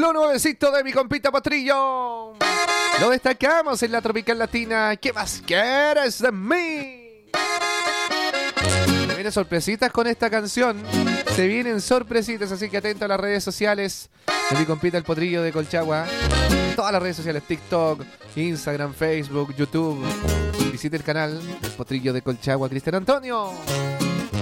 Lo nuevecito de mi compita Potrillo. Lo destacamos en la Tropical Latina. ¿Qué más quieres de mí? Se vienen sorpresitas con esta canción. Se vienen sorpresitas, así que atento a las redes sociales de mi compita el Potrillo de Colchagua. Todas las redes sociales, TikTok, Instagram, Facebook, YouTube. Visite el canal del Potrillo de Colchagua, Cristian Antonio.